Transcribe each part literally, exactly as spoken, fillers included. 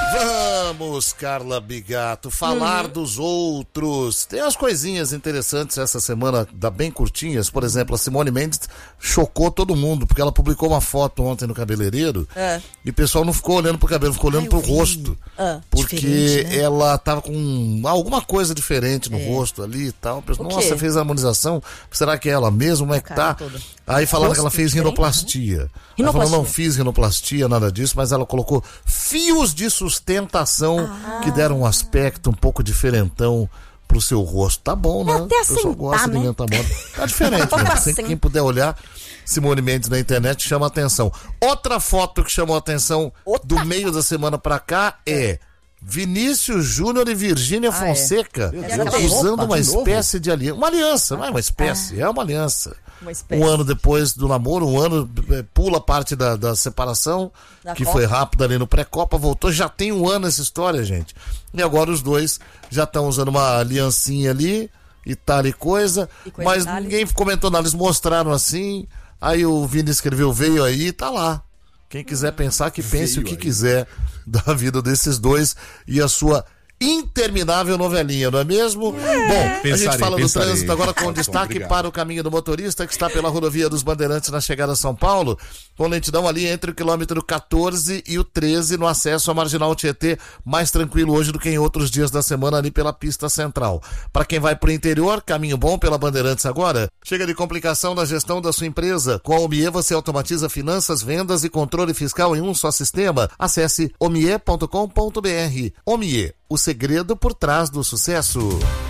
Vamos, Carla Bigato, falar uhum. dos outros. Tem umas coisinhas interessantes essa semana, da bem curtinhas. Por exemplo, a Simone Mendes chocou todo mundo, porque ela publicou uma foto ontem no cabeleireiro é. e o pessoal não ficou olhando pro cabelo, ficou olhando Ai, pro vi. rosto. Ah, porque né? ela tava com alguma coisa diferente no é. rosto ali e tal. Pessoal, nossa, fez a harmonização. Será que é ela mesmo? Como é que tá? Toda. Aí falaram que ela fez rinoplastia. Rinoplastia. Ela falou, não fiz rinoplastia, nada disso, mas ela colocou fios de sustentação ah. que deram um aspecto um pouco diferentão pro seu rosto. Tá bom, né? Até assim, o pessoal gosta tá, de inventar moda. Tá diferente, né? Assim. Quem puder olhar, Simone Mendes na internet chama a atenção. Outra foto que chamou a atenção Outra. do meio da semana pra cá é Vinícius Júnior e Virgínia ah, Fonseca é. usando uma espécie de aliança. Uma aliança, não é uma espécie, ah. é uma aliança. Um ano depois do namoro, um ano pula parte da, da separação, da que Copa. Foi rápida ali no pré-copa, voltou, já tem um ano essa história, gente. E agora os dois já estão usando uma aliancinha ali e tal e coisa, e coisa mas tal. Ninguém comentou nada, eles mostraram assim, aí o Vini escreveu, veio aí, tá lá. Quem quiser pensar, que pense veio o que aí. quiser da vida desses dois e a sua interminável novelinha, não é mesmo? É. Bom, pensarei, a gente fala pensarei. do trânsito agora com destaque Obrigado. para o caminho do motorista que está pela rodovia dos Bandeirantes na chegada a São Paulo, com lentidão ali entre o quilômetro quatorze e o treze no acesso à Marginal Tietê, mais tranquilo hoje do que em outros dias da semana ali pela pista central. Para quem vai pro interior, caminho bom pela Bandeirantes agora. Chega de complicação na gestão da sua empresa. Com a Omie você automatiza finanças, vendas e controle fiscal em um só sistema. Acesse omie ponto com ponto br. Omie, o segredo por trás do sucesso.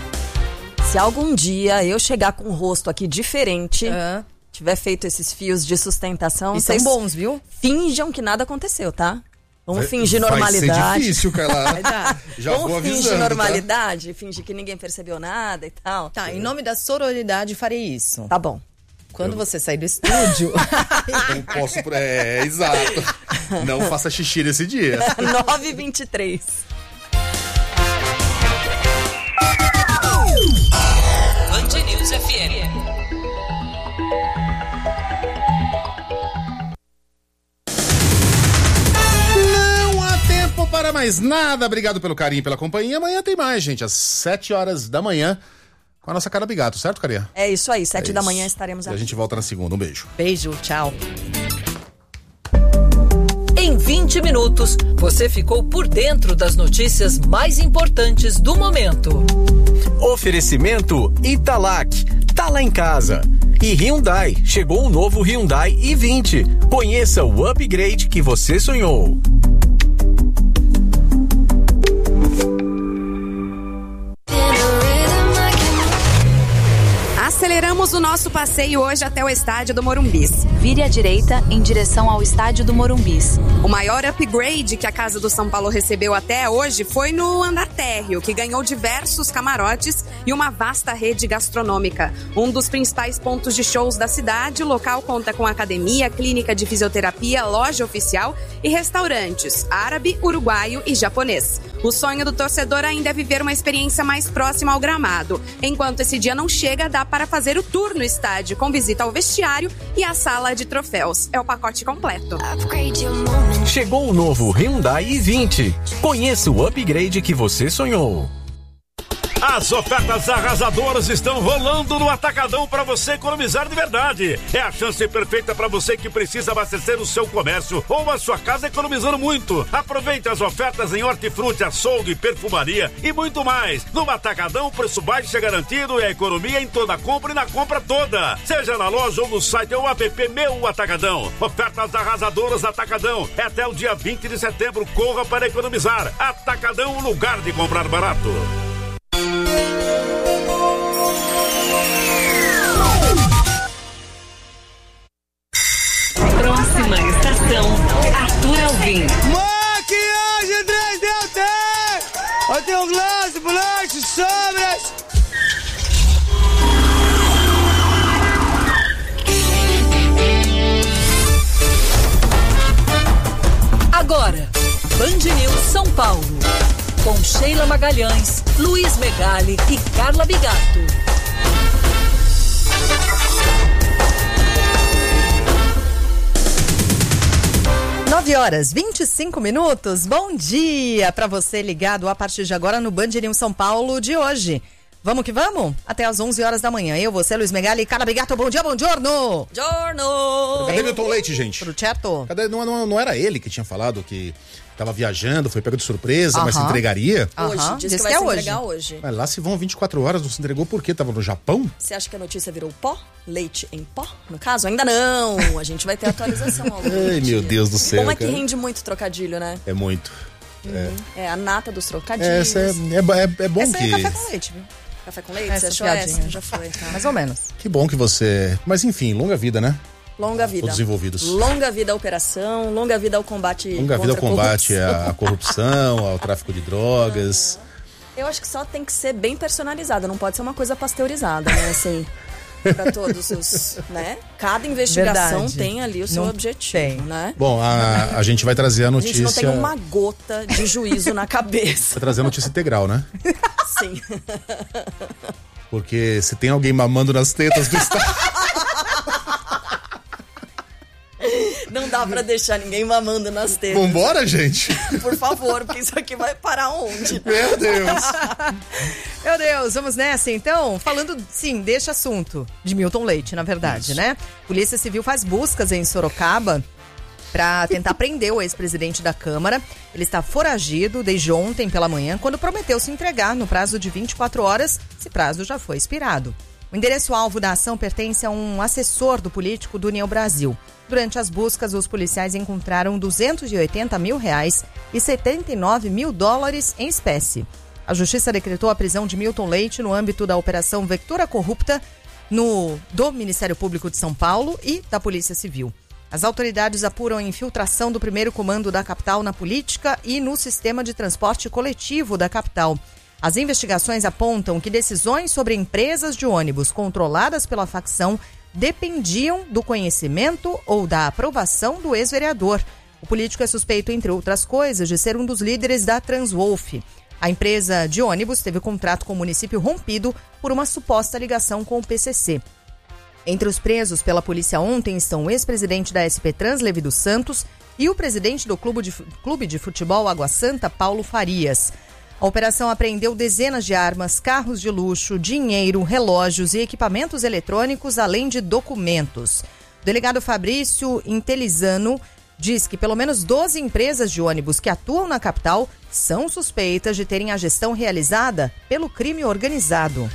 Se algum dia eu chegar com o rosto aqui diferente, uhum. tiver feito esses fios de sustentação, e são bons, viu? Finjam que nada aconteceu, tá? Vamos vai, fingir normalidade. Vai ser difícil, Carla. Já Vamos vou avisando, fingir normalidade, tá? Fingir que ninguém percebeu nada e tal. Tá, em nome da sororidade farei isso. Tá bom. Quando eu... você sair do estúdio... Não posso... É, exato. Não faça xixi nesse dia. nove e vinte e três. Band News F M. Não há tempo para mais nada. Obrigado pelo carinho e pela companhia. Amanhã tem mais, gente. Às sete horas da manhã. Com a nossa Carla Bigato, certo, Carinha? É isso aí. Sete é da manhã estaremos aqui. E a gente volta na segunda. Um beijo. Beijo. Tchau. Em vinte minutos, você ficou por dentro das notícias mais importantes do momento. Oferecimento Italac, tá lá em casa. E Hyundai, chegou um novo Hyundai i vinte. Conheça o upgrade que você sonhou. Aceleramos o nosso passeio hoje até o estádio do Morumbis. Vire à direita em direção ao estádio do Morumbis. O maior upgrade que a Casa do São Paulo recebeu até hoje foi no andar térreo, que ganhou diversos camarotes e uma vasta rede gastronômica. Um dos principais pontos de shows da cidade, o local conta com academia, clínica de fisioterapia, loja oficial e restaurantes árabe, uruguaio e japonês. O sonho do torcedor ainda é viver uma experiência mais próxima ao gramado. Enquanto esse dia não chega, dá para fazer o tour no estádio, com visita ao vestiário e à sala de troféus. É o pacote completo. Chegou o novo Hyundai i vinte. Conheça o upgrade que você sonhou. As ofertas arrasadoras estão rolando no Atacadão para você economizar de verdade. É a chance perfeita para você que precisa abastecer o seu comércio ou a sua casa economizando muito. Aproveite as ofertas em hortifruti, açougue, perfumaria e muito mais. No Atacadão, o preço baixo é garantido e a economia em toda compra e na compra toda. Seja na loja ou no site ou app Meu Atacadão. Ofertas arrasadoras Atacadão. É até o dia vinte de setembro. Corra para economizar. Atacadão, o lugar de comprar barato. Próxima estação, Arthur Alvim. Maquiagem três D T! Eu tenho glace, blush, sombras. Agora, Band News São Paulo. Com Sheila Magalhães, Luiz Megali e Carla Bigato. nove horas, vinte e cinco minutos. Bom dia para você ligado a partir de agora no Band News São Paulo de hoje. Vamos que vamos? Até às onze horas da manhã. Eu, você, Luiz Megali e Carla Bigato. Bom dia, bom giorno! Giorno! Cadê Milton Leite, gente? Tudo certo? Cadê? Não, não, não era ele que tinha falado que tava viajando, foi pego de surpresa, uh-huh. mas se entregaria? Hoje, uh-huh. diz, diz que vai que é se hoje. entregar hoje. Mas lá se vão vinte e quatro horas, não se entregou por quê? Tava no Japão? Você acha que a notícia virou pó? Leite em pó? No caso, ainda não. A gente vai ter atualização ao longo Ai, meu Deus do céu. Como é que cara. rende muito trocadilho, né? É muito. Uhum. É. é a nata dos trocadilhos. Essa é, é, é bom essa que... Essa é café com leite, viu? Café com leite? Essa Você achou essa? Já foi, tá? Mais ou menos. Que bom que você... Mas enfim, longa vida, né? Longa vida. Todos envolvidos. Longa vida à operação, longa vida ao combate Longa vida ao combate à corrupção, ao tráfico de drogas. Eu acho que só tem que ser bem personalizada, não pode ser uma coisa pasteurizada, né? Assim, para todos os, né? Cada investigação Verdade. tem ali o seu não objetivo, tem. né? Bom, a, a gente vai trazer a notícia... A gente não tem uma gota de juízo na cabeça. Vai trazer a notícia integral, né? Sim. Porque se tem alguém mamando nas tetas do Estado... Não dá pra deixar ninguém mamando nas tetas. Vambora, gente? Por favor, porque isso aqui vai parar onde? Meu Deus. Meu Deus, vamos nessa então? Falando, sim, deste assunto de Milton Leite, na verdade, isso. né? Polícia Civil faz buscas em Sorocaba para tentar prender o ex-presidente da Câmara. Ele está foragido desde ontem pela manhã, quando prometeu se entregar no prazo de vinte e quatro horas. Esse prazo já foi expirado. O endereço-alvo da ação pertence a um assessor do político do União Brasil. Durante as buscas, os policiais encontraram duzentos e oitenta mil reais e setenta e nove mil dólares em espécie. A Justiça decretou a prisão de Milton Leite no âmbito da Operação Vectura Corrupta no, do Ministério Público de São Paulo e da Polícia Civil. As autoridades apuram a infiltração do primeiro comando da capital na política e no sistema de transporte coletivo da capital. As investigações apontam que decisões sobre empresas de ônibus controladas pela facção dependiam do conhecimento ou da aprovação do ex-vereador. O político é suspeito, entre outras coisas, de ser um dos líderes da Transwolf. A empresa de ônibus teve o contrato com o município rompido por uma suposta ligação com o P C C. Entre os presos pela polícia ontem estão o ex-presidente da S P Trans, Levi dos Santos, e o presidente do Clube de, Clube de Futebol Água Santa, Paulo Farias. A operação apreendeu dezenas de armas, carros de luxo, dinheiro, relógios e equipamentos eletrônicos, além de documentos. O delegado Fabrício Intelizano diz que pelo menos doze empresas de ônibus que atuam na capital são suspeitas de terem a gestão realizada pelo crime organizado.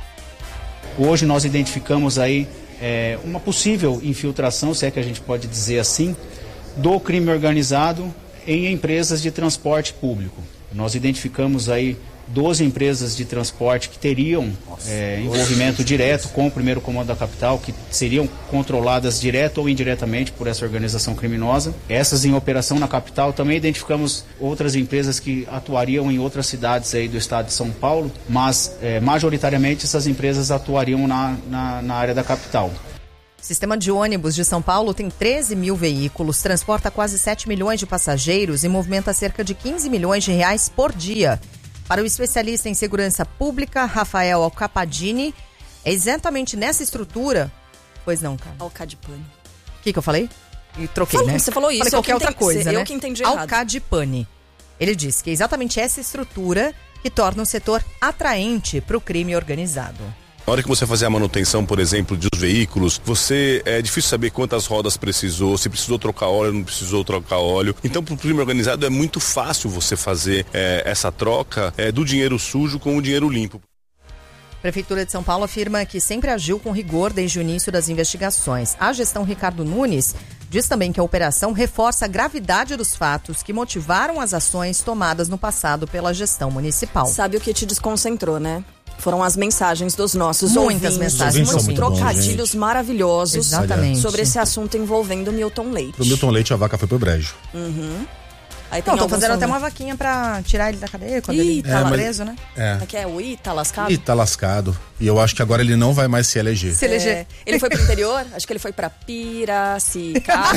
Hoje nós identificamos aí é, uma possível infiltração, se é que a gente pode dizer assim, do crime organizado em empresas de transporte público. Nós identificamos aí doze empresas de transporte que teriam é, envolvimento direto com o primeiro comando da capital, que seriam controladas direto ou indiretamente por essa organização criminosa. Essas em operação na capital. Também identificamos outras empresas que atuariam em outras cidades aí do estado de São Paulo, mas é, majoritariamente essas empresas atuariam na, na, na área da capital. O sistema de ônibus de São Paulo tem treze mil veículos, transporta quase sete milhões de passageiros e movimenta cerca de quinze milhões de reais por dia. Para o especialista em segurança pública, Rafael Alcapadini, é exatamente nessa estrutura... Pois não, cara. Alcadipani. O que, que eu falei? E troquei, falou, né? Você falou isso. Falei qualquer outra entendi, coisa, eu né? que entendi errado. Alcadipani. Ele disse que é exatamente essa estrutura que torna o setor atraente para o crime organizado. Na hora que você fazer a manutenção, por exemplo, dos veículos, você é difícil saber quantas rodas precisou, se precisou trocar óleo, não precisou trocar óleo. Então, para o crime organizado é muito fácil você fazer é, essa troca é, do dinheiro sujo com o dinheiro limpo. A Prefeitura de São Paulo afirma que sempre agiu com rigor desde o início das investigações. A gestão Ricardo Nunes diz também que a operação reforça a gravidade dos fatos que motivaram as ações tomadas no passado pela gestão municipal. Sabe o que te desconcentrou, né? Foram as mensagens dos nossos Muitas ouvintes, mensagens, muitos muito trocadilhos bom, maravilhosos Exatamente. sobre esse assunto envolvendo Milton Leite. Pro Milton Leite a vaca foi pro brejo. Uhum. Aí tem Não, estão fazendo som... até uma vaquinha pra tirar ele da cadeia quando Ih, ele tá tá lá. preso, né? É. É que é o I, tá lascado? Ih, tá lascado. E eu acho que agora ele não vai mais se eleger. Se eleger. É, ele foi pro interior? Acho que ele foi pra Piracicaba.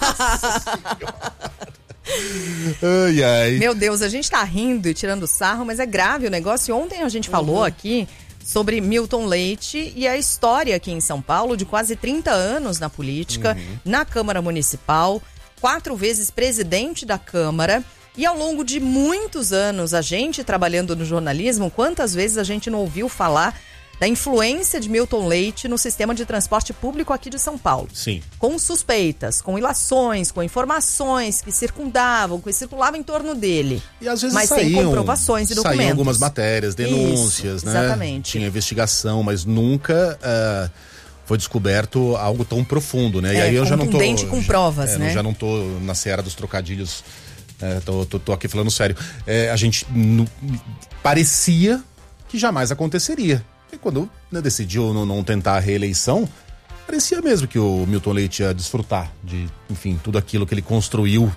Ai, ai. Meu Deus, a gente tá rindo e tirando sarro, mas é grave o negócio. Ontem a gente falou Uhum. aqui sobre Milton Leite e a história aqui em São Paulo de quase trinta anos na política, Uhum. na Câmara Municipal. quatro vezes presidente da Câmara. E ao longo de muitos anos, a gente trabalhando no jornalismo, quantas vezes a gente não ouviu falar da influência de Milton Leite no sistema de transporte público aqui de São Paulo. Sim. Com suspeitas, com ilações, com informações que circundavam, que circulavam em torno dele. E às vezes mas saíam, sem comprovações e documentos. Saíam algumas matérias, denúncias, Isso, né? Exatamente. Tinha investigação, mas nunca uh, foi descoberto algo tão profundo, né? É, e aí eu já não tô... com provas, é, né? Eu já não tô na seara dos trocadilhos, é, tô, tô, tô aqui falando sério. É, a gente no, parecia que jamais aconteceria. E quando, né, decidiu não, não tentar a reeleição, parecia mesmo que o Milton Leite ia desfrutar de, enfim, tudo aquilo que ele construiu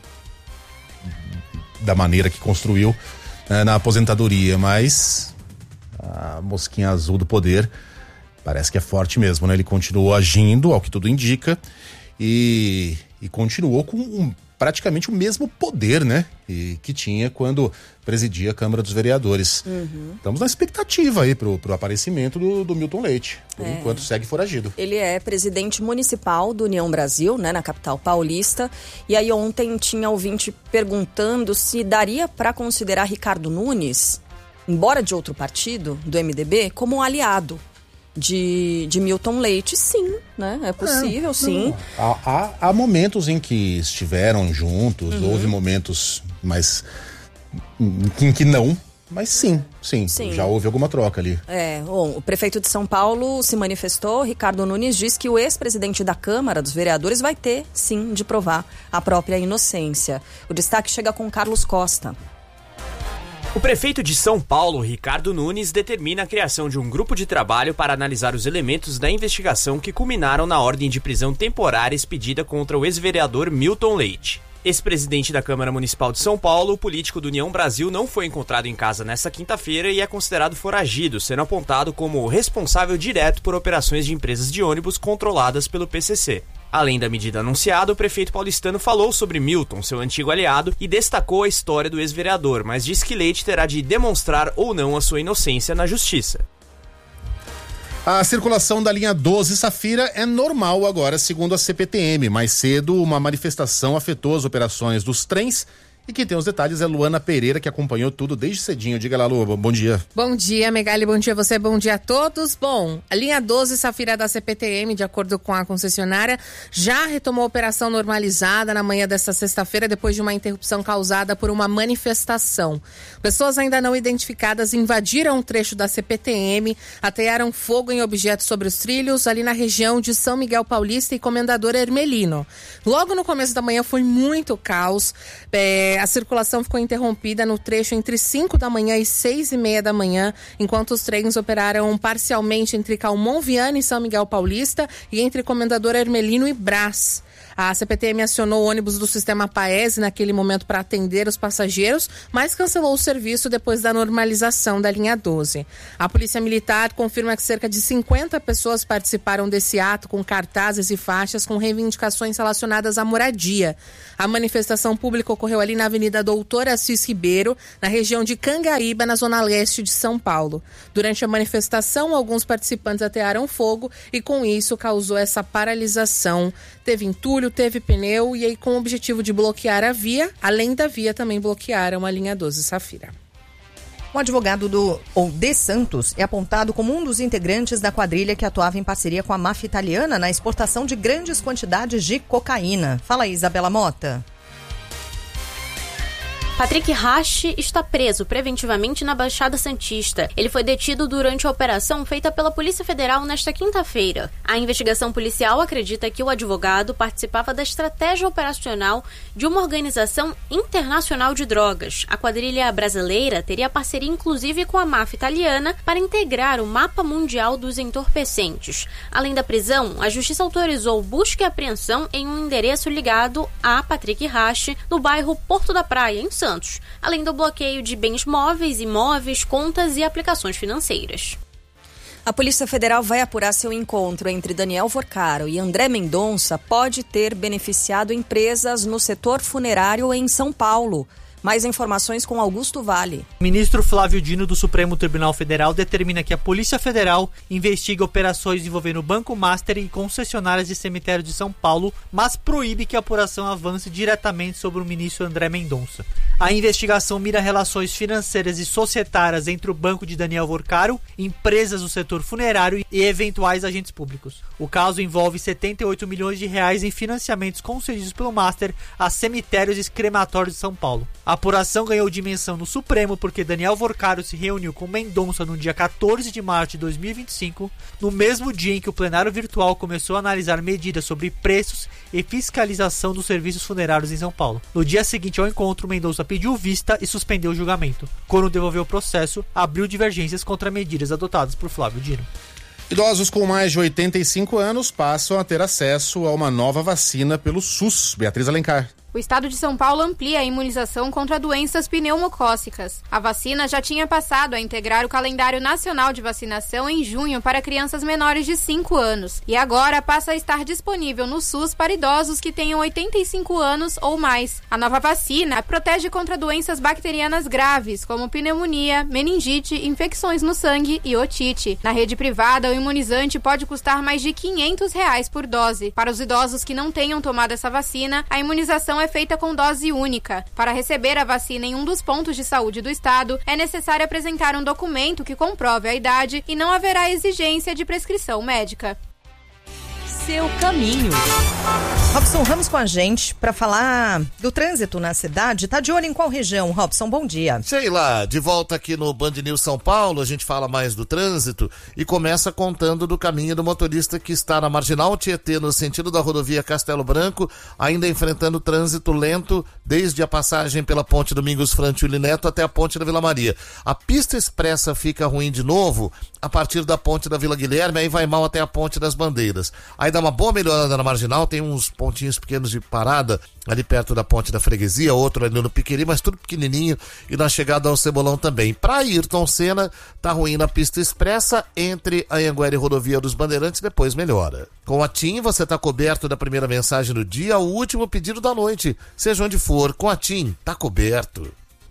da maneira que construiu, né, na aposentadoria. Mas a mosquinha azul do poder parece que é forte mesmo, né? Ele continuou agindo, ao que tudo indica, e, e continuou com um, praticamente o mesmo poder, né? E, que tinha quando presidia a Câmara dos Vereadores. Uhum. Estamos na expectativa aí pro, pro aparecimento do, do Milton Leite, por é. enquanto segue foragido. Ele é presidente municipal do União Brasil, né, na capital paulista, e aí ontem tinha ouvinte perguntando se daria para considerar Ricardo Nunes, embora de outro partido, do M D B, como um aliado de, de Milton Leite. Sim, né? É possível, é, sim. Há, há, há momentos em que estiveram juntos, uhum. houve momentos mais em que não, mas sim, sim, sim, já houve alguma troca ali. É, bom, o prefeito de São Paulo se manifestou, Ricardo Nunes diz que o ex-presidente da Câmara dos Vereadores vai ter, sim, de provar a própria inocência. O destaque chega com Carlos Costa. O prefeito de São Paulo, Ricardo Nunes, determina a criação de um grupo de trabalho para analisar os elementos da investigação que culminaram na ordem de prisão temporária expedida contra o ex-vereador Milton Leite. Ex-presidente da Câmara Municipal de São Paulo, o político do União Brasil não foi encontrado em casa nesta quinta-feira e é considerado foragido, sendo apontado como responsável direto por operações de empresas de ônibus controladas pelo P C C. Além da medida anunciada, o prefeito paulistano falou sobre Milton, seu antigo aliado, e destacou a história do ex-vereador, mas disse que Leite terá de demonstrar ou não a sua inocência na justiça. A circulação da linha doze Safira é normal agora, segundo a C P T M. Mais cedo, uma manifestação afetou as operações dos trens. E quem tem os detalhes é Luana Pereira, que acompanhou tudo desde cedinho. Diga lá, Lu, bom dia. Bom dia, Megali, bom dia a você, bom dia a todos. Bom, a linha doze Safira da C P T M, de acordo com a concessionária, já retomou a operação normalizada na manhã desta sexta-feira, depois de uma interrupção causada por uma manifestação. Pessoas ainda não identificadas invadiram um trecho da C P T M, atearam fogo em objetos sobre os trilhos, ali na região de São Miguel Paulista e Comendador Hermelino. Logo no começo da manhã foi muito caos, é, a circulação ficou interrompida no trecho entre cinco da manhã e seis e meia da manhã, enquanto os trens operaram parcialmente entre Calmon Viana e São Miguel Paulista e entre Comendador Hermelino e Brás. A C P T M acionou o ônibus do sistema Paese naquele momento para atender os passageiros, mas cancelou o serviço depois da normalização da linha doze. A Polícia Militar confirma que cerca de cinquenta pessoas participaram desse ato com cartazes e faixas com reivindicações relacionadas à moradia. A manifestação pública ocorreu ali na Avenida Doutor Assis Ribeiro, na região de Cangaíba, na zona leste de São Paulo. Durante a manifestação, alguns participantes atearam fogo e com isso causou essa paralisação. Teve entulho, teve pneu e aí com o objetivo de bloquear a via, além da via também bloquearam a linha doze Safira. Um advogado do ou de Santos é apontado como um dos integrantes da quadrilha que atuava em parceria com a máfia italiana na exportação de grandes quantidades de cocaína. Fala aí, Isabela Mota. Patrick Rache está preso preventivamente na Baixada Santista. Ele foi detido durante a operação feita pela Polícia Federal nesta quinta-feira. A investigação policial acredita que o advogado participava da estratégia operacional de uma organização internacional de drogas. A quadrilha brasileira teria parceria inclusive com a máfia italiana para integrar o mapa mundial dos entorpecentes. Além da prisão, a justiça autorizou busca e apreensão em um endereço ligado a Patrick Rache no bairro Porto da Praia, em Santos, além do bloqueio de bens móveis, imóveis, contas e aplicações financeiras. A Polícia Federal vai apurar se o encontro entre Daniel Vorcaro e André Mendonça pode ter beneficiado empresas no setor funerário em São Paulo. Mais informações com Augusto Vale. O ministro Flávio Dino do Supremo Tribunal Federal determina que a Polícia Federal investiga operações envolvendo o Banco Master e concessionárias de cemitério de São Paulo, mas proíbe que a apuração avance diretamente sobre o ministro André Mendonça. A investigação mira relações financeiras e societárias entre o banco de Daniel Vorcaro, empresas do setor funerário e eventuais agentes públicos. O caso envolve setenta e oito milhões de reais em financiamentos concedidos pelo Master a cemitérios e crematórios de São Paulo. A apuração ganhou dimensão no Supremo porque Daniel Vorcaro se reuniu com Mendonça no dia quatorze de março de dois mil e vinte e cinco, no mesmo dia em que o plenário virtual começou a analisar medidas sobre preços e fiscalização dos serviços funerários em São Paulo. No dia seguinte ao encontro, Mendonça pediu vista e suspendeu o julgamento. Quando devolveu o processo, abriu divergências contra medidas adotadas por Flávio Dino. Idosos com mais de oitenta e cinco anos passam a ter acesso a uma nova vacina pelo SUS. Beatriz Alencar. O estado de São Paulo amplia a imunização contra doenças pneumocócicas. A vacina já tinha passado a integrar o calendário nacional de vacinação em junho para crianças menores de cinco anos. E agora passa a estar disponível no SUS para idosos que tenham oitenta e cinco anos ou mais. A nova vacina protege contra doenças bacterianas graves, como pneumonia, meningite, infecções no sangue e otite. Na rede privada, o imunizante pode custar mais de quinhentos reais por dose. Para os idosos que não tenham tomado essa vacina, a imunização é é feita com dose única. Para receber a vacina em um dos pontos de saúde do estado, é necessário apresentar um documento que comprove a idade e não haverá exigência de prescrição médica. Seu caminho. Robson Ramos com a gente para falar do trânsito na cidade. Tá de olho em qual região, Robson? Bom dia. Sei lá, de volta aqui no Band News São Paulo, a gente fala mais do trânsito e começa contando do caminho do motorista que está na Marginal Tietê, no sentido da rodovia Castelo Branco, ainda enfrentando trânsito lento desde a passagem pela Ponte Domingos Frantili Neto até a Ponte da Vila Maria. A pista expressa fica ruim de novo a partir da Ponte da Vila Guilherme, aí vai mal até a Ponte das Bandeiras. Aí dá uma boa melhorada na Marginal, tem uns pontinhos pequenos de parada ali perto da Ponte da Freguesia, outro ali no Piqueri, mas tudo pequenininho, e na chegada ao Cebolão também. Para Ayrton Senna, tá ruim na pista expressa entre a Anhanguera e Rodovia dos Bandeirantes, depois melhora. Com a TIM, você tá coberto da primeira mensagem do dia, o último pedido da noite. Seja onde for, com a TIM, tá coberto.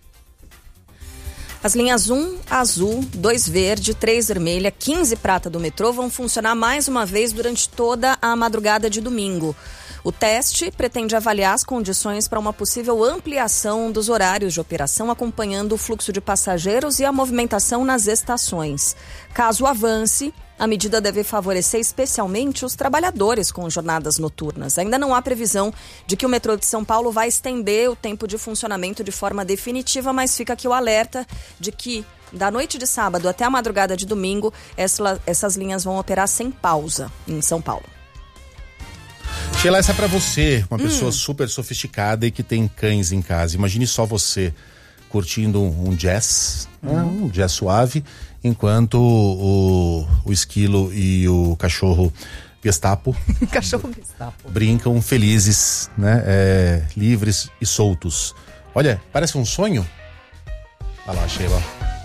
As linhas um azul, dois verde, três vermelha, quinze prata do metrô vão funcionar mais uma vez durante toda a madrugada de domingo. O teste pretende avaliar as condições para uma possível ampliação dos horários de operação, acompanhando o fluxo de passageiros e a movimentação nas estações. Caso avance, a medida deve favorecer especialmente os trabalhadores com jornadas noturnas. Ainda não há previsão de que o metrô de São Paulo vai estender o tempo de funcionamento de forma definitiva, mas fica aqui o alerta de que da noite de sábado até a madrugada de domingo, essa, essas linhas vão operar sem pausa em São Paulo. Sheila, essa é pra você, uma hum. pessoa super sofisticada e que tem cães em casa. Imagine só você curtindo um, um jazz, hum. né? um jazz suave, enquanto o, o esquilo e o cachorro Gestapo, cachorro Gestapo brincam felizes, né? É, livres e soltos. Olha, parece um sonho. Olha lá, Sheila.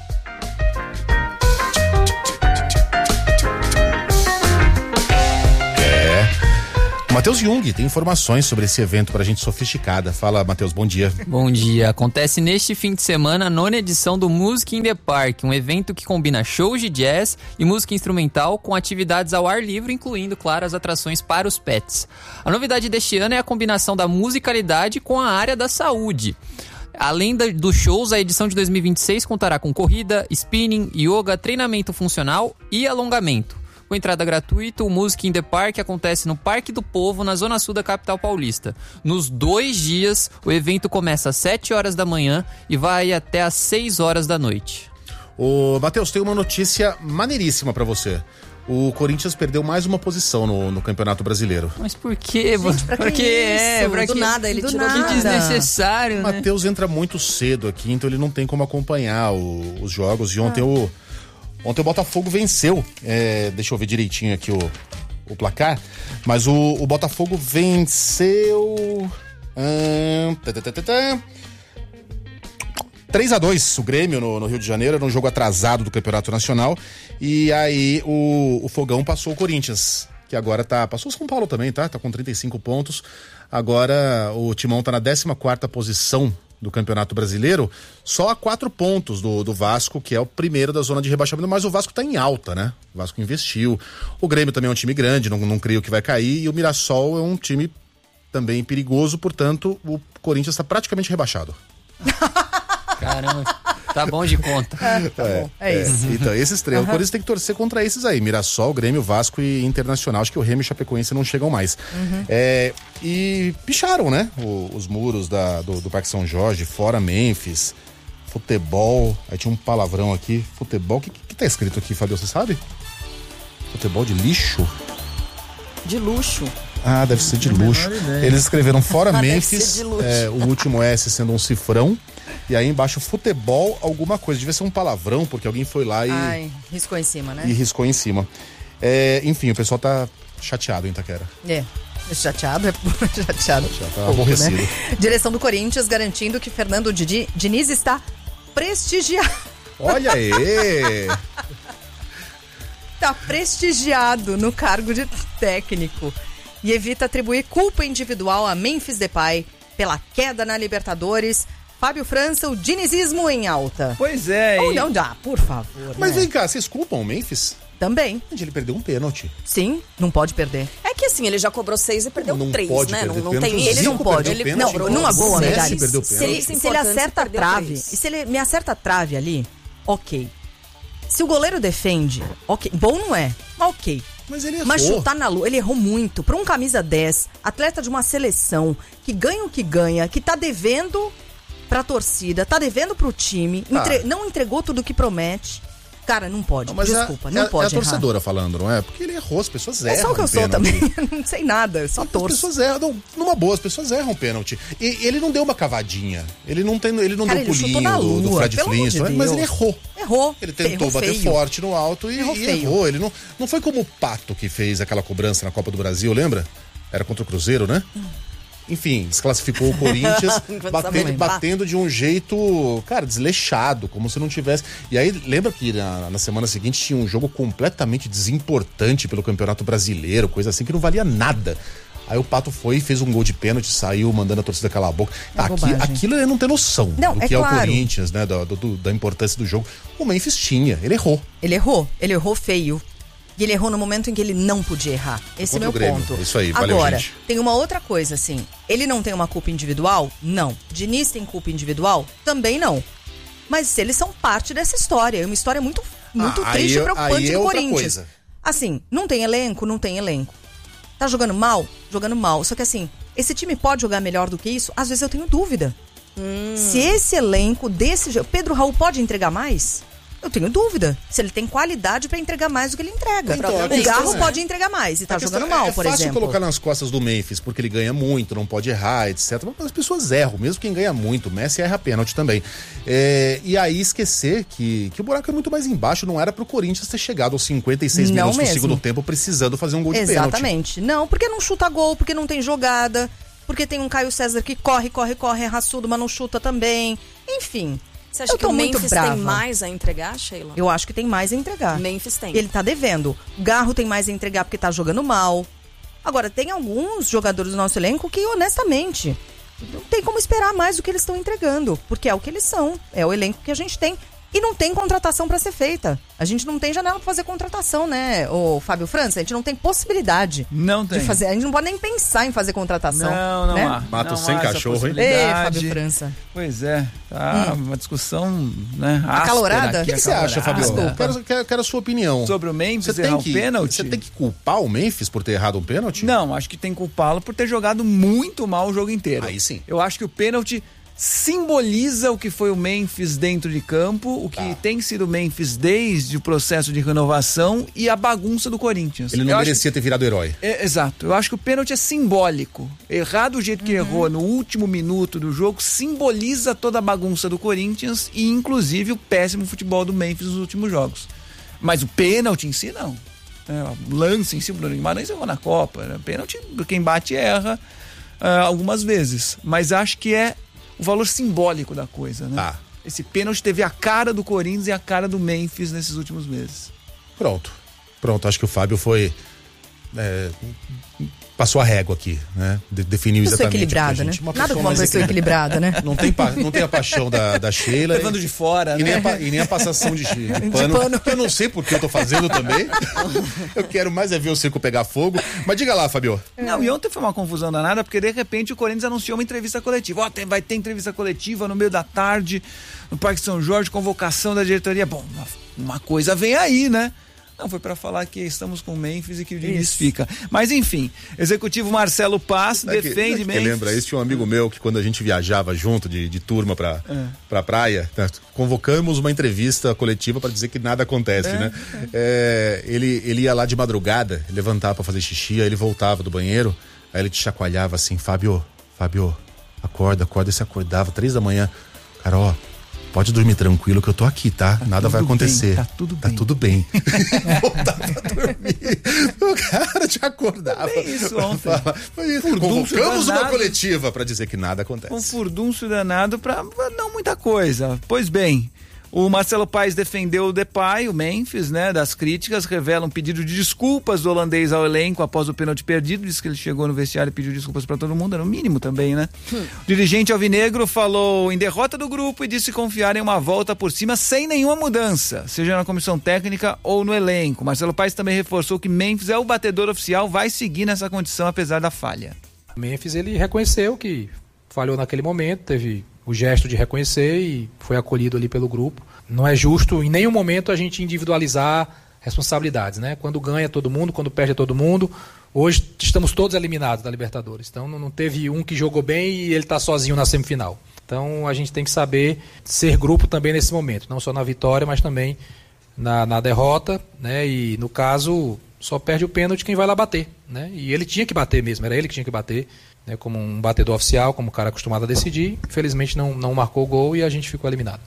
Matheus Jung tem informações sobre esse evento pra gente sofisticada. Fala, Matheus, bom dia. Bom dia. Acontece neste fim de semana a nona edição do Music in the Park, um evento que combina shows de jazz e música instrumental com atividades ao ar livre, incluindo, claro, as atrações para os pets. A novidade deste ano é a combinação da musicalidade com a área da saúde. Além dos shows, a edição de dois mil e vinte e seis contará com corrida, spinning, yoga, treinamento funcional e alongamento. Com entrada gratuita, o Music in the Park acontece no Parque do Povo, na zona sul da capital paulista. Nos dois dias, o evento começa às sete horas da manhã e vai até às seis horas da noite. Ô, Matheus, tem uma notícia maneiríssima pra você. O Corinthians perdeu mais uma posição no, no Campeonato Brasileiro. Mas por quê? Gente, pra Porque que é, isso? pra Do que, nada, ele do tirou nada. que desnecessário, O né? Matheus entra muito cedo aqui, então ele não tem como acompanhar o, os jogos. E ontem, ah. o, ontem o Botafogo venceu. É, deixa eu ver direitinho aqui o, o placar. Mas o, o Botafogo venceu... Hum, três a dois o Grêmio no, no Rio de Janeiro, era um jogo atrasado do Campeonato Nacional, e aí o, o Fogão passou o Corinthians, que agora tá, passou o São Paulo também, tá? Tá com trinta e cinco pontos, agora o Timão tá na décima quarta posição do Campeonato Brasileiro, só a quatro pontos do, do Vasco, que é o primeiro da zona de rebaixamento, mas o Vasco tá em alta, né? O Vasco investiu. O Grêmio também é um time grande, não, não creio que vai cair, e o Mirassol é um time também perigoso, portanto, o Corinthians está praticamente rebaixado. Caramba, tá bom de conta. É, tá é, bom. É, é isso. Então, esses três. Uhum. O Corinthians tem que torcer contra esses aí: Mirassol, Grêmio, Vasco e Internacional. Acho que o Remo e Chapecoense não chegam mais. Uhum. É, e picharam, né? O, os muros da, do, do Parque São Jorge, fora Memphis, futebol. Aí tinha um palavrão aqui: futebol. O que, que tá escrito aqui, Fabio? Você sabe? Futebol de lixo? De luxo. Ah, deve ser de luxo. Eles escreveram fora Memphis, é, o último S sendo um cifrão. E aí embaixo, futebol, alguma coisa. Devia ser um palavrão, porque alguém foi lá e. Ai, riscou em cima, né? E riscou em cima. É, enfim, o pessoal tá chateado em Itaquera. É. Chateado, é chateado. Já tá aborrecido. Né? Direção do Corinthians garantindo que Fernando Didi, Diniz está prestigiado. Olha aí! Está prestigiado no cargo de técnico e evita atribuir culpa individual a Memphis Depay pela queda na Libertadores. Fábio França, o dinizismo em alta. Pois é. Ou não dá, por favor. Mas né? vem cá, vocês culpam o Memphis? Também. Ele perdeu um pênalti. Sim, não pode perder. É que assim, ele já cobrou seis e perdeu não três, pode né? Não, perder não pênalti. tem O Ele não Zico pode. perdeu Ele, pênalti. não, numa boa, O Messi Megali. perdeu Se pênalti. ele, se ele acerta a trave, e se ele me acerta a trave ali, ok. Se o goleiro defende, ok. Bom não é, ok. Mas ele errou. Mas chutar na lua, ele errou muito. Para um camisa dez, atleta de uma seleção, que ganha o que ganha, que tá devendo pra torcida, tá devendo pro time, Ah. entre- não entregou tudo o que promete. Cara, não pode. Não, mas Desculpa, é, não é, pode é a errar. torcedora falando, não é? Porque ele errou, as pessoas erram. É só o que eu sou pênalti. também. Não sei nada, só As torço. pessoas erram, não, numa boa, as pessoas erram pênalti. E ele não deu uma cavadinha. Ele não, tem, ele não Cara, deu ele pulinho chutou na do, do lua, Fred pelo amor de Flintstone, mas Deus. ele errou. Errou. Ele tentou Errou bater feio. forte no alto e Errou e feio. errou. Ele não, não foi como o Pato que fez aquela cobrança na Copa do Brasil, lembra? Era contra o Cruzeiro, né? Enfim, desclassificou o Corinthians batendo, batendo de um jeito, cara, desleixado, como se não tivesse. E aí, lembra que na, na semana seguinte tinha um jogo completamente desimportante pelo Campeonato Brasileiro, coisa assim que não valia nada. Aí o Pato foi e fez um gol de pênalti, saiu mandando a torcida calar a boca. É Aqui, bobagem. aquilo ele não tem noção Não, do é que é o claro. Corinthians, né? Do, do- da importância do jogo. O Memphis tinha, ele errou. Ele errou, ele errou feio. E ele errou no momento em que ele não podia errar. Esse é Contra meu o Grêmio. ponto. Isso aí, valeu, Agora, gente. tem uma outra coisa, assim. Ele não tem uma culpa individual? Não. Diniz tem culpa individual? Também não. Mas eles são parte dessa história. É uma história muito, muito Ah, triste aí- e preocupante aí é do outra Corinthians. coisa. Assim, não tem elenco? Não tem elenco. Tá jogando mal? Jogando mal. Só que assim, esse time pode jogar melhor do que isso? Às vezes eu tenho dúvida. Se esse elenco desse jeito... Pedro Raul pode entregar mais? Eu tenho dúvida. Se ele tem qualidade pra entregar mais do que ele entrega. Então, a o questão Garro é- pode entregar mais e tá A questão jogando mal, é por fácil exemplo. colocar nas costas do Memphis, porque ele ganha muito, não pode errar, etcétera. Mas as pessoas erram, mesmo quem ganha muito. O Messi erra pênalti também. É, e aí esquecer que, que o buraco é muito mais embaixo. Não era pro Corinthians ter chegado aos cinquenta e seis Não minutos do mesmo. segundo tempo precisando fazer um gol de pênalti. Exatamente. Não, porque não chuta gol, porque não tem jogada, porque tem um Caio César que corre, corre, corre, é raçudo, mas não chuta também. Enfim. Você acha eu que tô o muito Memphis brava. tem mais a entregar, Sheila? Eu acho que tem mais a entregar. Memphis tem. Ele tá devendo. O Garro tem mais a entregar porque tá jogando mal. Agora, tem alguns jogadores do nosso elenco que, honestamente, não tem como esperar mais do que eles estão entregando. Porque é o que eles são. É o elenco que a gente tem. E não tem contratação pra ser feita. A gente não tem janela pra fazer contratação, né, o Fábio França? A gente não tem possibilidade Não de tem. fazer. A gente não pode nem pensar em fazer contratação. Não, não né? há. Mato não sem há essa cachorro, hein? possibilidade. Ei, Fábio França. Pois é, tá Hum. uma discussão, né, áspera Acalorada? O aqui, que, que você acha, Fabio? acalorada. Quero, quero, quero a sua opinião. Sobre o Memphis Você errar tem o que, pênalti? Você tem que culpar o Memphis por ter errado um pênalti? Não, acho que tem que culpá-lo por ter jogado muito mal o jogo inteiro. Aí sim. Eu acho que o pênalti simboliza o que foi o Memphis dentro de campo, o que tem sido o Memphis desde o processo de renovação e a bagunça do Corinthians. Ele não Eu acho merecia ter virado herói. É, exato. Eu acho que o pênalti é simbólico. Errar do jeito que errou no último minuto do jogo simboliza toda a bagunça do Corinthians e, inclusive, o péssimo futebol do Memphis nos últimos jogos. Mas o pênalti em si, não. É, o lance em si, o Bruno Guimarães errou na Copa. Né? Pênalti, quem bate erra ah, algumas vezes. Mas acho que é o valor simbólico da coisa, né? Tá. Esse pênalti teve a cara do Corinthians e a cara do Memphis nesses últimos meses. Pronto. Pronto, acho que o Fábio foi... é, passou a régua aqui, né? De, definiu pessoa exatamente. equilibrada, né? Uma Nada como uma pessoa equilibrada, né? Não tem, pa, não tem a paixão da, da Sheila. Levando de fora, e, né? nem a, e nem a passação de, de, de, pano. de pano. Eu não sei porque eu tô fazendo também. Eu quero mais é ver o circo pegar fogo. Mas diga lá, Fabio. Não, e ontem foi uma confusão danada, porque de repente o Corinthians anunciou uma entrevista coletiva. Ó, oh, tem, vai ter entrevista coletiva no meio da tarde, no Parque São Jorge, convocação da diretoria. Bom, uma, uma coisa vem aí, né? Não, foi para falar que estamos com o Memphis e que o Diniz fica. Mas enfim, executivo Marcelo Paz é defende que, Memphis. Lembra isso? Tinha um amigo meu que quando a gente viajava junto de, de turma pra, é. pra praia, né, convocamos uma entrevista coletiva para dizer que nada acontece, é. né? É, ele, ele ia lá de madrugada, levantava para fazer xixi, aí ele voltava do banheiro, aí ele te chacoalhava assim, Fábio, Fábio, acorda, acorda, e se acordava, três da manhã, cara, ó, pode dormir tranquilo que eu tô aqui, tá? tá Nada vai acontecer. Bem, tá tudo bem. Tá tudo bem. Voltava a dormir. O cara te acordava. Foi isso ontem. Foi isso. Convocamos danado, uma coletiva pra dizer que nada acontece. Um furdúncio danado pra não muita coisa. Pois bem, o Marcelo Paes defendeu o Depay, o Memphis, né, das críticas, revela um pedido de desculpas do holandês ao elenco após o pênalti perdido, disse que ele chegou no vestiário e pediu desculpas para todo mundo, era o mínimo também, né? Hum. O dirigente alvinegro falou em derrota do grupo e disse confiar em uma volta por cima sem nenhuma mudança, seja na comissão técnica ou no elenco. Marcelo Paes também reforçou que Memphis é o batedor oficial, vai seguir nessa condição apesar da falha. O Memphis, ele reconheceu que falhou naquele momento, teve o gesto de reconhecer e foi acolhido ali pelo grupo. Não é justo em nenhum momento a gente individualizar responsabilidades, né? Quando ganha todo mundo, quando perde todo mundo. Hoje estamos todos eliminados da Libertadores. Então não teve um que jogou bem e ele está sozinho na semifinal. Então a gente tem que saber ser grupo também nesse momento. Não só na vitória, mas também na, na derrota, né? E no caso, só perde o pênalti quem vai lá bater, né? E ele tinha que bater mesmo, era ele que tinha que bater. Né, como um batedor oficial, como um cara acostumado a decidir. Infelizmente não, não marcou gol e a gente ficou eliminado.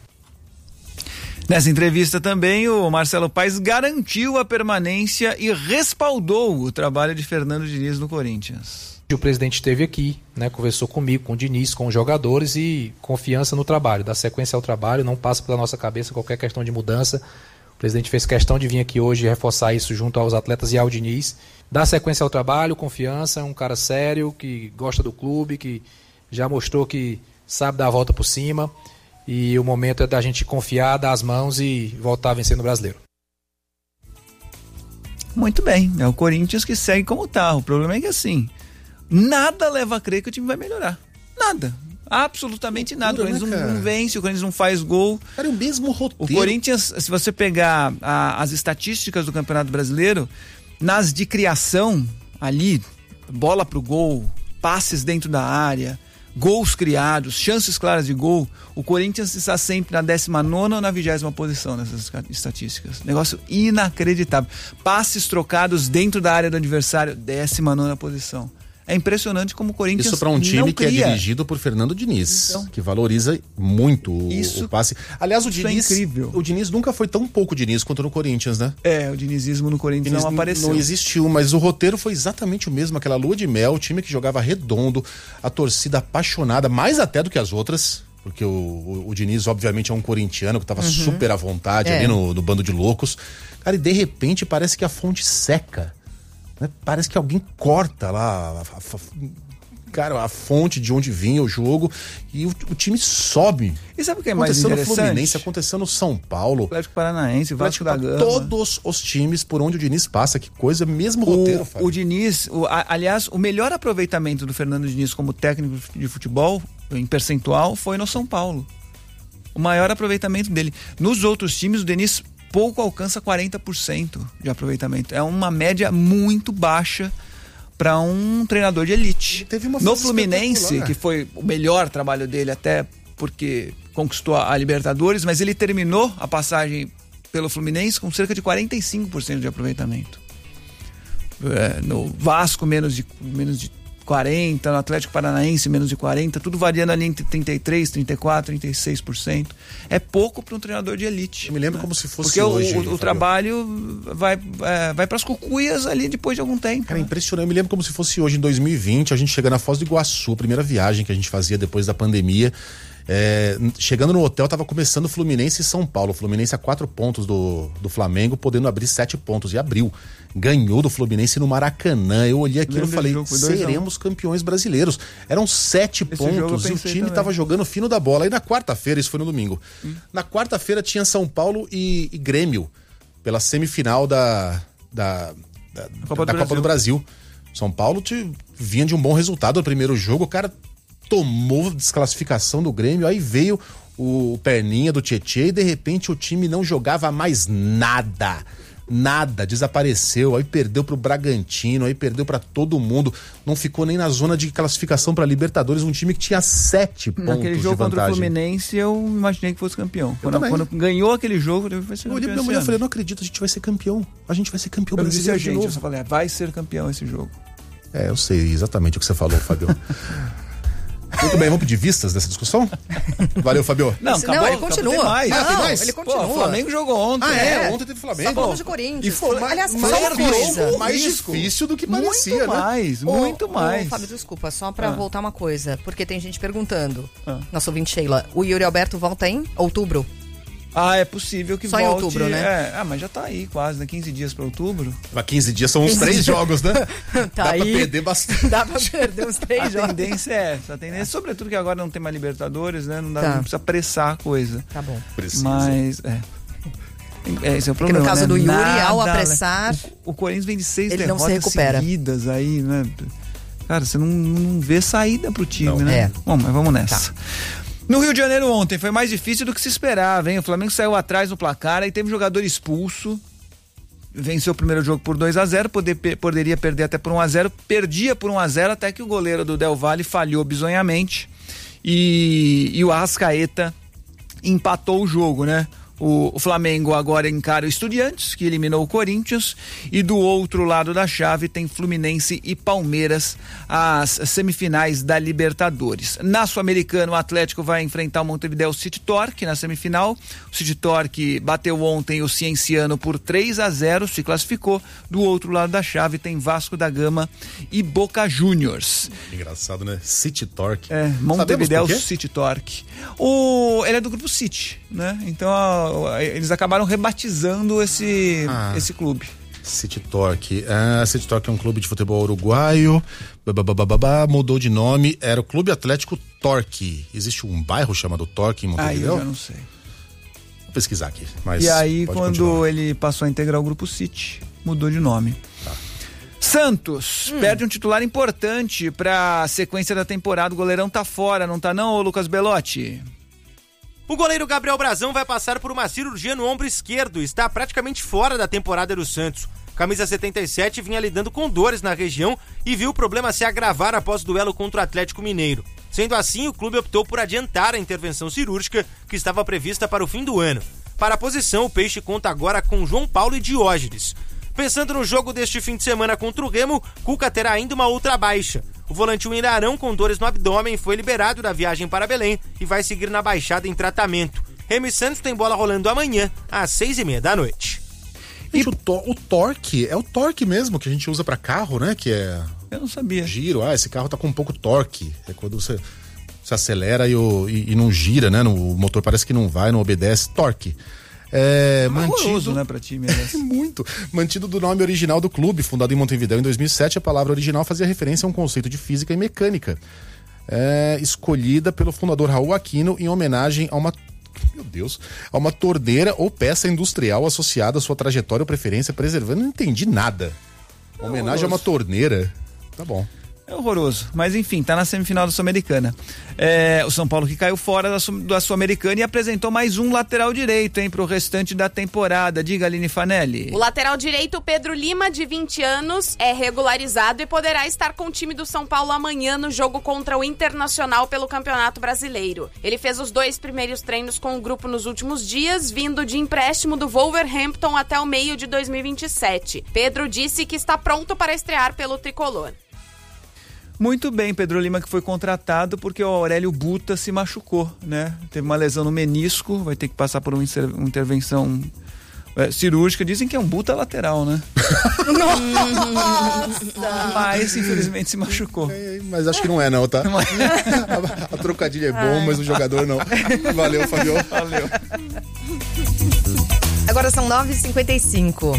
Nessa entrevista também o Marcelo Paes garantiu a permanência e respaldou o trabalho de Fernando Diniz no Corinthians. O presidente esteve aqui, né, conversou comigo, com o Diniz, com os jogadores e confiança no trabalho, dar sequência ao trabalho, não passa pela nossa cabeça qualquer questão de mudança. O presidente fez questão de vir aqui hoje e reforçar isso junto aos atletas e ao Diniz. Dar sequência ao trabalho, confiança, é um cara sério, que gosta do clube, que já mostrou que sabe dar a volta por cima. E o momento é da gente confiar, dar as mãos e voltar a vencer no Brasileiro. Muito bem, é o Corinthians que segue como tá. O problema é que assim, nada leva a crer que o time vai melhorar. Nada. Absolutamente nada. O Corinthians né, não, não vence, o Corinthians não faz gol. Cara, é o mesmo roteiro. O Corinthians, se você pegar a, as estatísticas do Campeonato Brasileiro, nas de criação, ali, bola pro gol, passes dentro da área, gols criados, chances claras de gol, o Corinthians está sempre na décima nona ou na vigésima posição nessas estatísticas. Negócio inacreditável. Passes trocados dentro da área do adversário, décima nona posição. É impressionante como o Corinthians Isso para um time que é dirigido por Fernando Diniz, então, que valoriza muito o, isso, o passe. Aliás, o isso Diniz, é incrível. O Diniz nunca foi tão pouco Diniz quanto no Corinthians, né? É, o dinizismo no Corinthians Diniz não apareceu. Não existiu, mas o roteiro foi exatamente o mesmo, aquela lua de mel, o time que jogava redondo, a torcida apaixonada, mais até do que as outras. Porque o, o, o Diniz, obviamente, é um corintiano que estava uhum. super à vontade é. ali no, no bando de loucos. Cara, e de repente parece que a fonte seca. Né? Parece que alguém corta lá a, a, a, cara, a fonte de onde vinha o jogo e o, o time sobe. E sabe o que é mais interessante? Aconteceu no Fluminense, aconteceu no São Paulo. Atlético Paranaense, Vasco da Gama. Todos os times por onde o Diniz passa, que coisa, mesmo roteiro. O, o Diniz, o, a, aliás, o melhor aproveitamento do Fernando Diniz como técnico de futebol, em percentual, foi no São Paulo. O maior aproveitamento dele. Nos outros times, o Diniz pouco alcança quarenta por cento de aproveitamento. É uma média muito baixa para um treinador de elite. Teve uma no Fluminense, que foi o melhor trabalho dele, até porque conquistou a Libertadores, mas ele terminou a passagem pelo Fluminense com cerca de quarenta e cinco por cento de aproveitamento. É, no Vasco, menos de, menos de quarenta, no Atlético Paranaense menos de quarenta, tudo variando ali entre trinta e três, trinta e quatro, trinta e seis por cento. É pouco para um treinador de elite. Eu me lembro né? como se fosse Porque hoje. Porque o, o, o trabalho vai, é, vai para as cucuias ali depois de algum tempo. Cara, né? impressionante. Eu me lembro como se fosse hoje, em dois mil e vinte, a gente chega na Foz do Iguaçu, a primeira viagem que a gente fazia depois da pandemia. É, chegando no hotel, tava começando Fluminense e São Paulo. Fluminense a quatro pontos do, do Flamengo, podendo abrir sete pontos. E abriu. Ganhou do Fluminense no Maracanã. Eu olhei aquilo e falei, seremos campeões brasileiros. Eram sete Esse pontos e o time também. Tava jogando fino da bola. Aí na quarta-feira, isso foi no domingo. Hum. Na quarta-feira tinha São Paulo e, e Grêmio pela semifinal da, da, da, Copa, da do Copa do Brasil. São Paulo te, vinha de um bom resultado no primeiro jogo. O cara tomou desclassificação do Grêmio, aí veio o perninha do Tietê e de repente o time não jogava mais nada, nada, desapareceu, aí perdeu pro Bragantino, aí perdeu pra todo mundo, não ficou nem na zona de classificação pra Libertadores, um time que tinha sete pontos de vantagem. Naquele jogo contra o Fluminense eu imaginei que fosse campeão. Quando, quando ganhou aquele jogo, ele vai ser campeão. Eu olhei pra minha mulher e falei, não acredito, a gente vai ser campeão, a gente vai ser campeão eu brasileiro de novo. Eu só falei, vai ser campeão esse jogo. É, eu sei exatamente o que você falou, Fabio. Muito bem, vamos pedir vistas dessa discussão? Valeu, Fabio. Não, acabou, não ele continua. Tem mais. Não, tem mais? Ele continua. Pô, o Flamengo jogou ontem. Ah, é? é? Ontem teve Flamengo. Só falamos de Corinthians. E foi, aliás, mais, só uma coisa. mais difícil do que parecia, muito né? mais, Muito muito mais. mais. Ô, Fábio, desculpa, só pra ah. voltar uma coisa, porque tem gente perguntando. Ah. Nossa ouvinte Sheila, o Yuri Alberto volta em outubro? Ah, é possível que Só volte. Só em outubro, né? É, ah, mas já tá aí quase, né? quinze dias pra outubro. Mas quinze dias são uns três jogos, né? Tá Dá aí. pra perder bastante. Dá pra perder uns três a jogos. A tendência é essa. A tendência, sobretudo que agora não tem mais Libertadores, né? Não, dá, tá. não precisa pressar a coisa. Tá bom. Precisa. Mas, é. É, esse é o problema, porque no caso né? do Yuri, Nada, ao apressar... O, o Corinthians vem de seis ele derrotas não se recupera. seguidas aí, né? Cara, você não, não vê saída pro time, não. né? É. Bom, mas vamos nessa. Tá. No Rio de Janeiro ontem foi mais difícil do que se esperava, hein? O Flamengo saiu atrás no placar, aí teve um jogador expulso, venceu o primeiro jogo por dois a zero, poder, poderia perder até por um a zero, perdia por um a zero até que o goleiro do Del Valle falhou bizonhamente e, e o Arrascaeta empatou o jogo, né? O, o Flamengo agora encara o Estudiantes, que eliminou o Corinthians, e do outro lado da chave tem Fluminense e Palmeiras, as semifinais da Libertadores. Na Sul-Americana, o Atlético vai enfrentar o Montevideo City Torque na semifinal. O City Torque bateu ontem o Cienciano por três a zero, se classificou. Do outro lado da chave tem Vasco da Gama e Boca Juniors. Engraçado, né? City Torque. É, Montevideo City Torque. O, ele é do grupo City, né? Então a, eles acabaram rebatizando esse, ah, esse clube. City Torque. Ah, City Torque é um clube de futebol uruguaio. Bababababá, mudou de nome. Era o Clube Atlético Torque. Existe um bairro chamado Torque em Montevideo? Ah, eu já não sei. Vou pesquisar aqui. Mas e aí, quando continuar. ele passou a integrar o grupo City, mudou de nome. Tá. Santos hum. perde um titular importante para a sequência da temporada. O goleirão tá fora, não tá não, ô Lucas Belotti? O goleiro Gabriel Brazão vai passar por uma cirurgia no ombro esquerdo e está praticamente fora da temporada do Santos. Camisa setenta e sete vinha lidando com dores na região e viu o problema se agravar após o duelo contra o Atlético Mineiro. Sendo assim, o clube optou por adiantar a intervenção cirúrgica que estava prevista para o fim do ano. Para a posição, o Peixe conta agora com João Paulo e Diógenes. Pensando no jogo deste fim de semana contra o Remo, Cuca terá ainda uma outra baixa. O volante Irarão, com dores no abdômen, foi liberado da viagem para Belém e vai seguir na Baixada em tratamento. Remo e Santos tem bola rolando amanhã, às seis e meia da noite. E o, to- o torque, é o torque mesmo que a gente usa para carro, né? Que é... Eu não sabia. Giro, ah, esse carro tá com um pouco torque. É quando você, você acelera e, o, e, e não gira, né? No, o motor parece que não vai, não obedece. Torque. É, é mantido, né, pra time, muito. Mantido do nome original do clube, fundado em Montevideo em dois mil e sete, a palavra original fazia referência a um conceito de física e mecânica, é, escolhida pelo fundador Raul Aquino em homenagem a uma, meu Deus, a uma torneira ou peça industrial associada à sua trajetória ou preferência, preservando. Não entendi nada. É homenagem horroroso. A uma torneira. Tá bom. É horroroso, mas enfim, tá na semifinal da Sul-Americana. É, o São Paulo que caiu fora da, da Sul-Americana e apresentou mais um lateral direito, hein, pro restante da temporada. Diga, Aline Fanelli. O lateral direito, Pedro Lima, de vinte anos, é regularizado e poderá estar com o time do São Paulo amanhã no jogo contra o Internacional pelo Campeonato Brasileiro. Ele fez os dois primeiros treinos com o grupo nos últimos dias, vindo de empréstimo do Wolverhampton até o meio de dois mil e vinte e sete. Pedro disse que está pronto para estrear pelo tricolor. Muito bem, Pedro Lima, que foi contratado porque o Aurélio Buta se machucou, né? Teve uma lesão no menisco, vai ter que passar por uma intervenção é, cirúrgica, dizem que é um buta lateral, né? Nossa! Mas, infelizmente, se machucou. É, mas acho que não é, não, tá? Não é. a, a trocadilha é bom, mas o jogador não. Valeu, Fabio. Valeu. Agora são nove e cinquenta e cinco.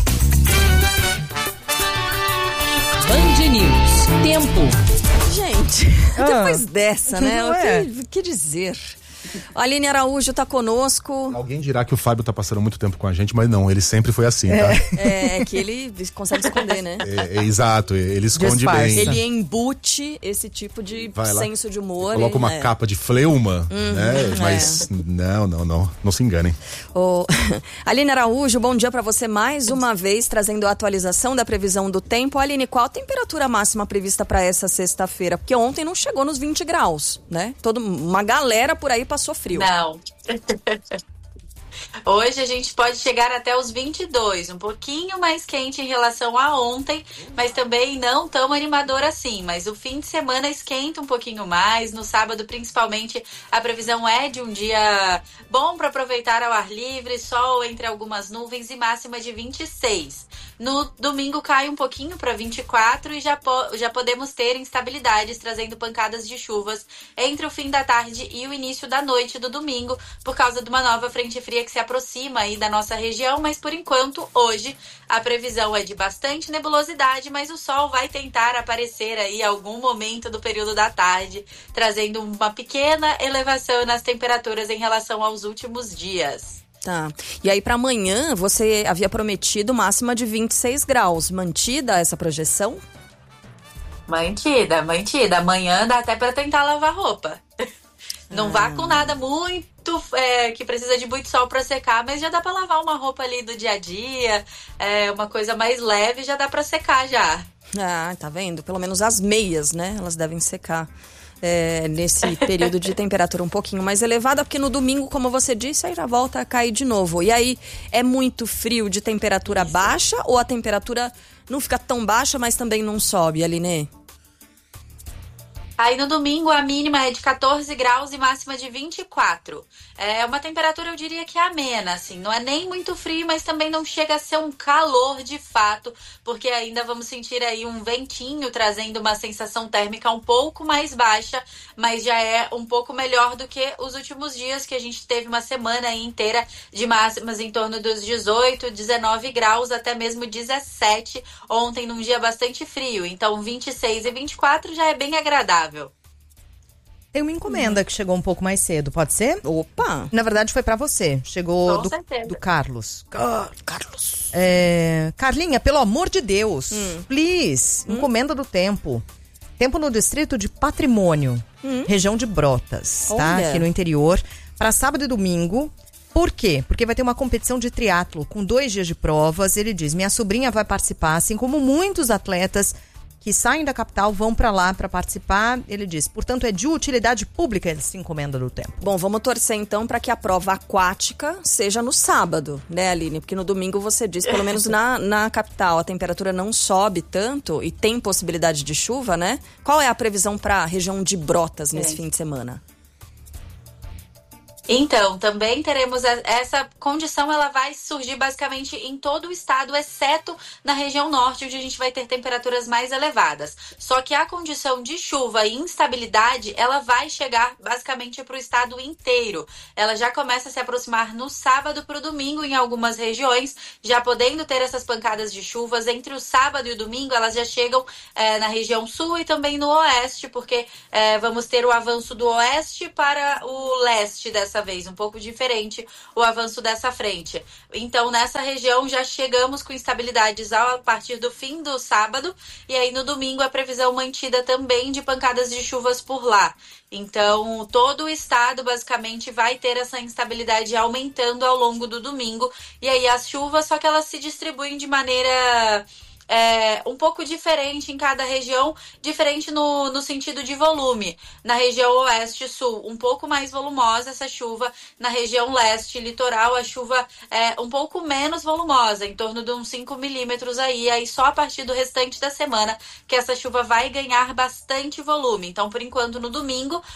Band News. Tempo. Gente, Ah. depois dessa, né? Não O é? que, que dizer? A Aline Araújo tá conosco. Alguém dirá que o Fábio tá passando muito tempo com a gente, mas não, ele sempre foi assim, tá? É, é que ele consegue esconder, né? É, é, exato, ele esconde Disfarce. bem. Ele embute esse tipo de Vai lá, senso de humor. Coloca uma é. capa de fleuma, Uhum, né? Mas não, não, não, não se enganem. Ô, Aline Araújo, bom dia pra você mais uma vez, trazendo a atualização da previsão do tempo. Aline, qual a temperatura máxima prevista pra essa sexta-feira? Porque ontem não chegou nos vinte graus, né? Todo, uma galera por aí passou frio. Não. Hoje a gente pode chegar até os vinte e dois, um pouquinho mais quente em relação a ontem, mas também não tão animador assim. Mas o fim de semana esquenta um pouquinho mais. No sábado, principalmente, a previsão é de um dia bom para aproveitar ao ar livre, sol entre algumas nuvens e máxima de vinte e seis. No domingo cai um pouquinho para vinte e quatro e já, po- já podemos ter instabilidades, trazendo pancadas de chuvas entre o fim da tarde e o início da noite do domingo, por causa de uma nova frente fria que se aproxima aí da nossa região. Mas por enquanto, hoje, a previsão é de bastante nebulosidade, mas o sol vai tentar aparecer aí em algum momento do período da tarde, trazendo uma pequena elevação nas temperaturas em relação aos últimos dias. Tá. E aí pra amanhã você havia prometido máxima de vinte e seis graus. Mantida essa projeção? Mantida, mantida. Amanhã dá até pra tentar lavar roupa. Não Ah. vá com nada muito, é, que precisa de muito sol pra secar, mas já dá pra lavar uma roupa ali do dia a dia, é, uma coisa mais leve, já dá pra secar já. Ah, tá vendo? Pelo menos as meias, né? Elas devem secar. É, nesse período de temperatura um pouquinho mais elevada, porque no domingo, como você disse, aí já volta a cair de novo. E aí, é muito frio de temperatura baixa ou a temperatura não fica tão baixa, mas também não sobe, Aline? Aí no domingo a mínima é de quatorze graus e máxima de vinte e quatro. É uma temperatura, eu diria que amena, assim. Não é nem muito frio, mas também não chega a ser um calor de fato, porque ainda vamos sentir aí um ventinho trazendo uma sensação térmica um pouco mais baixa, mas já é um pouco melhor do que os últimos dias, que a gente teve uma semana aí inteira de máximas em torno dos dezoito, dezenove graus, até mesmo dezessete, ontem num dia bastante frio. Então vinte e seis e vinte e quatro já é bem agradável. Tem uma encomenda que chegou um pouco mais cedo, pode ser? Opa! Na verdade foi pra você. Chegou Com do, certeza. do Carlos. Car- Carlos. É, Carlinha, pelo amor de Deus, please, encomenda do tempo. Tempo no distrito de Patrimônio, região de Brotas, tá? Olha. Aqui no interior, para sábado e domingo. Por quê? Porque vai ter uma competição de triatlo com dois dias de provas. Ele diz, minha sobrinha vai participar, assim como muitos atletas que saem da capital vão para lá para participar. Ele diz, portanto, é de utilidade pública essa encomenda do tempo. Bom, vamos torcer então para que a prova aquática seja no sábado, né, Aline? Porque no domingo você diz, pelo menos na, na capital, a temperatura não sobe tanto e tem possibilidade de chuva, né? Qual é a previsão para a região de Brotas nesse É. fim de semana? Então, também teremos a- essa condição, ela vai surgir basicamente em todo o estado, exceto na região norte, onde a gente vai ter temperaturas mais elevadas. Só que a condição de chuva e instabilidade, ela vai chegar basicamente para o estado inteiro. Ela já começa a se aproximar no sábado para o domingo em algumas regiões, já podendo ter essas pancadas de chuvas. Entre o sábado e o domingo, elas já chegam eh, na região sul e também no oeste, porque eh, vamos ter o avanço do oeste para o leste dessa vez, um pouco diferente o avanço dessa frente. Então, nessa região já chegamos com instabilidades a partir do fim do sábado, e aí no domingo a previsão mantida também de pancadas de chuvas por lá. Então, todo o estado basicamente vai ter essa instabilidade aumentando ao longo do domingo, e aí as chuvas, só que elas se distribuem de maneira É, um pouco diferente em cada região, diferente no, no sentido de volume. Na região oeste e sul, um pouco mais volumosa essa chuva. Na região leste e litoral, a chuva é um pouco menos volumosa, em torno de uns cinco milímetros aí. Aí só a partir do restante da semana que essa chuva vai ganhar bastante volume. Então, por enquanto, no domingo,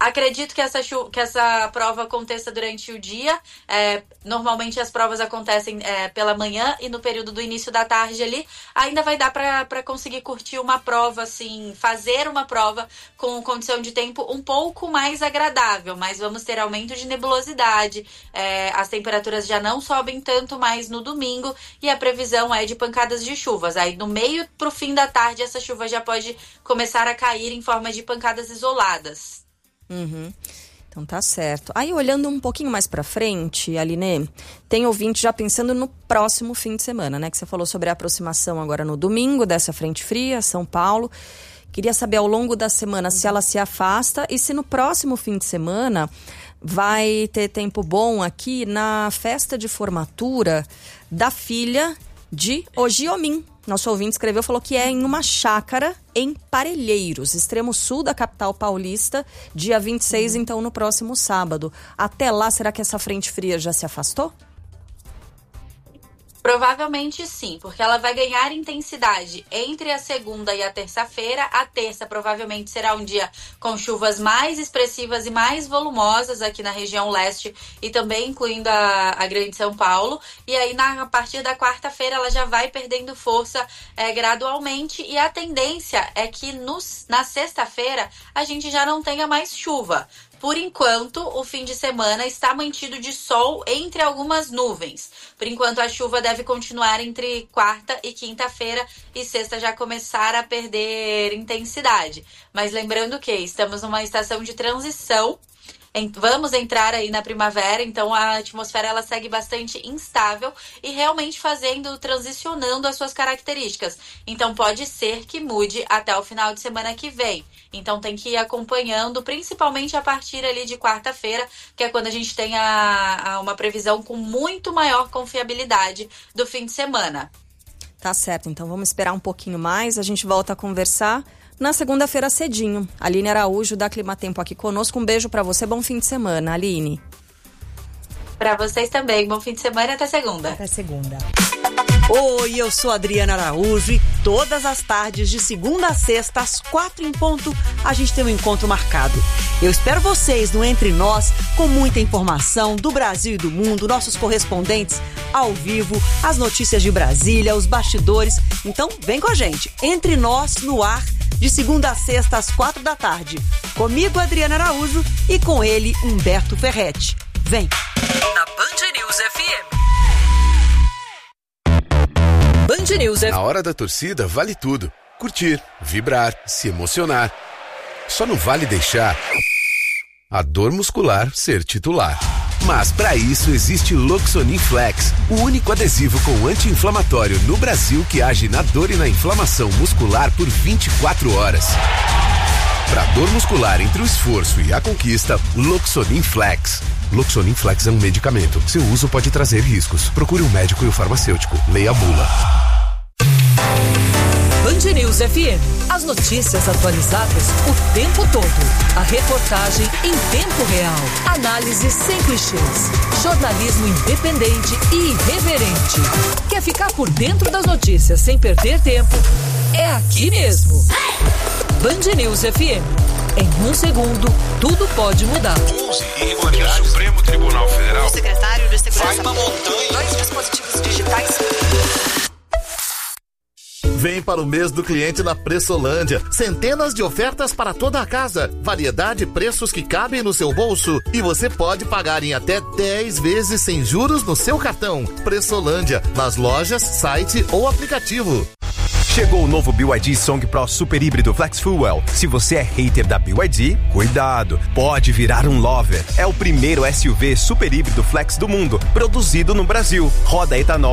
Acredito que essa, chu- que essa prova aconteça durante o dia. É, normalmente as provas acontecem é, pela manhã e no período do início da tarde ali. Ainda vai dar para conseguir curtir uma prova, assim, fazer uma prova com condição de tempo um pouco mais agradável. Mas vamos ter aumento de nebulosidade. É, as temperaturas já não sobem tanto mais no domingo. E a previsão é de pancadas de chuvas. Aí no meio pro fim da tarde essa chuva já pode começar a cair em forma de pancadas isoladas. Uhum. Então tá certo. Aí olhando um pouquinho mais pra frente, Aline, tem ouvinte já pensando no próximo fim de semana, né? Que você falou sobre a aproximação agora no domingo dessa frente fria, São Paulo. Queria saber ao longo da semana se ela se afasta e se no próximo fim de semana vai ter tempo bom aqui na festa de formatura da filha de Ogiomin. Nosso ouvinte escreveu, falou que é em uma chácara em Parelheiros, extremo sul da capital paulista, dia vinte e seis, então no próximo sábado. Até lá, será que essa frente fria já se afastou? Provavelmente sim, porque ela vai ganhar intensidade entre a segunda e a terça-feira. A terça provavelmente será um dia com chuvas mais expressivas e mais volumosas aqui na região leste e também incluindo a, a Grande São Paulo. E aí, na, a partir da quarta-feira, ela já vai perdendo força é, gradualmente e a tendência é que nos, na sexta-feira a gente já não tenha mais chuva. Por enquanto, o fim de semana está mantido de sol entre algumas nuvens. Por enquanto, a chuva deve continuar entre quarta e quinta-feira e sexta já começar a perder intensidade. Mas lembrando que estamos numa estação de transição. Vamos entrar aí na primavera, então a atmosfera ela segue bastante instável e realmente fazendo, transicionando as suas características. Então pode ser que mude até o final de semana que vem. Então tem que ir acompanhando, principalmente a partir ali de quarta-feira, que é quando a gente tem a, a uma previsão com muito maior confiabilidade do fim de semana. Tá certo, então vamos esperar um pouquinho mais, a gente volta a conversar na segunda-feira cedinho. Aline Araújo da Climatempo aqui conosco. Um beijo pra você, bom fim de semana, Aline. Pra vocês também, bom fim de semana e até segunda. Até segunda. Oi, eu sou Adriana Araújo e todas as tardes, de segunda a sexta, às quatro em ponto, a gente tem um encontro marcado. Eu espero vocês no Entre Nós, com muita informação do Brasil e do mundo, nossos correspondentes ao vivo, as notícias de Brasília, os bastidores. Então, vem com a gente. Entre Nós, no ar, de segunda a sexta, às quatro da tarde. Comigo, Adriana Araújo, e com ele, Humberto Ferretti. Vem! Na Band News F M. Band News F M. Na hora da torcida, vale tudo. Curtir, vibrar, se emocionar. Só não vale deixar a dor muscular ser titular. Mas para isso existe Loxonin Flex, o único adesivo com anti-inflamatório no Brasil que age na dor e na inflamação muscular por vinte e quatro horas. Para dor muscular entre o esforço e a conquista, Loxonin Flex. Loxonin Flex é um medicamento. Seu uso pode trazer riscos. Procure um médico e o farmacêutico. Leia a bula. Band News F M. As notícias atualizadas o tempo todo. A reportagem em tempo real. Análise sem clichês. Jornalismo independente e irreverente. Quer ficar por dentro das notícias sem perder tempo? É aqui mesmo. Band News F M. Em um segundo, tudo pode mudar. O Supremo Tribunal Federal. O secretário de Segurança. Vai uma montanha. Dois dispositivos digitais. Vem para o mês do cliente na Pressolândia. Centenas de ofertas para toda a casa. Variedade e preços que cabem no seu bolso. E você pode pagar em até dez vezes sem juros no seu cartão. Pressolândia, nas lojas, site ou aplicativo. Chegou o novo B Y D Song Pro Super Híbrido Flex Fuel. Se você é hater da B Y D, cuidado, pode virar um lover. É o primeiro S U V super híbrido flex do mundo, produzido no Brasil. Roda etanol